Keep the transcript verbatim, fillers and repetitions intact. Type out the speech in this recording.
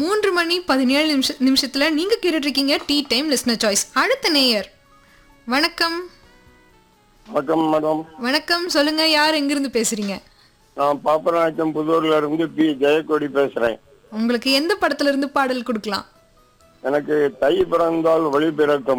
மூன்று மணி பதினேழு நிமிஷ நிமிஷத்துல நீங்க கேட்டுட்டு இருக்கீங்க டீ டைம் லிஸ்னர் சாய்ஸ். அடுத்த நேயர் வணக்கம். வணக்கம் மேடம். வணக்கம், சொல்லுங்க, யார் எங்கிருந்து பேசுறீங்க? நான் பாப்பநாயக்கம் புதூர்ல இருந்து பி ஜெயக்கொடி பேசுறேன். உங்களுக்கு எந்த படத்துல இருந்து பாடல் கொடுக்கலாம்? எனக்கு தை பிறந்தால் வழி பிறக்கும்